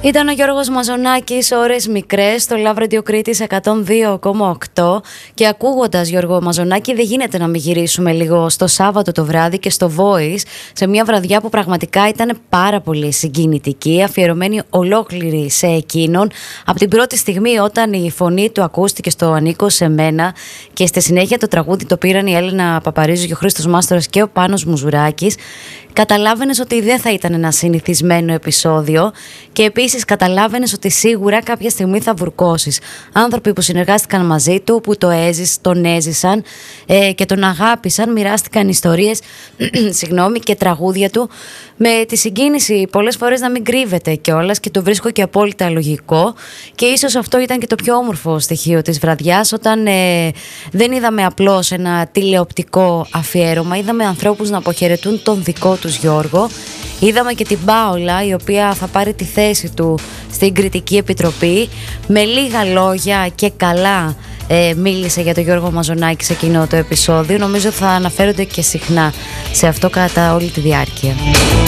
Ήταν ο Γιώργος Μαζονάκης, ώρες μικρές, στο Love Radio Κρήτης 102,8. Και ακούγοντας Γιώργο Μαζονάκη, δεν γίνεται να μην γυρίσουμε λίγο στο Σάββατο το βράδυ και στο Voice, σε μια βραδιά που πραγματικά ήταν πάρα πολύ συγκινητική, αφιερωμένη ολόκληρη σε εκείνον. Από την πρώτη στιγμή, όταν η φωνή του ακούστηκε στο Ανήκω σε μένα, και στη συνέχεια το τραγούδι το πήραν η Έλενα Παπαρίζου και ο Χρήστος Μάστορας και ο Πάνος Μουζουράκης, καταλάβαινες ότι δεν θα ήταν ένα συνηθισμένο επεισόδιο, και επίσης καταλάβαινες ότι σίγουρα κάποια στιγμή θα βουρκώσεις. Άνθρωποι που συνεργάστηκαν μαζί του, που τον έζησαν και τον αγάπησαν, μοιράστηκαν ιστορίες και τραγούδια του με τη συγκίνηση πολλές φορές να μην κρύβεται κιόλας, και το βρίσκω και απόλυτα λογικό. Και ίσως αυτό ήταν και το πιο όμορφο στοιχείο της βραδιάς, όταν δεν είδαμε απλώς ένα τηλεοπτικό αφιέρωμα, είδαμε ανθρώπους να αποχαιρετούν τον δικό τους Γιώργο. Είδαμε και την Πάολα, η οποία θα πάρει τη θέση του στην Κριτική Επιτροπή. Με λίγα λόγια και καλά μίλησε για τον Γιώργο Μαζονάκη σε εκείνο το επεισόδιο. Νομίζω θα αναφέρονται και συχνά σε αυτό κατά όλη τη διάρκεια.